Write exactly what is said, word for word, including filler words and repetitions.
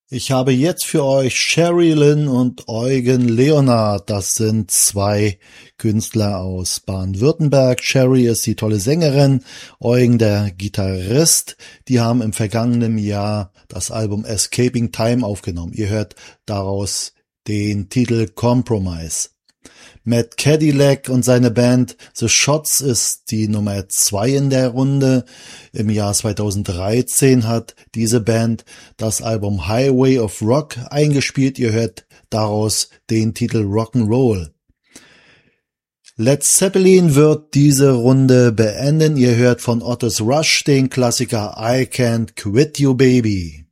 Ich habe jetzt für euch Sherry Lynn und Eugen Leonard. Das sind zwei Künstler aus Baden-Württemberg. Sherry ist die tolle Sängerin, Eugen der Gitarrist. Die haben im vergangenen Jahr das Album Escaping Time aufgenommen. Ihr hört daraus den Titel Compromise. Matt Cadillac und seine Band The Shots ist die Nummer zwei in der Runde. Im Jahr zweitausenddreizehn hat diese Band das Album Highway of Rock eingespielt. Ihr hört daraus den Titel Rock'n'Roll. Led Zeppelin wird diese Runde beenden. Ihr hört von Otis Rush den Klassiker I Can't Quit You Baby.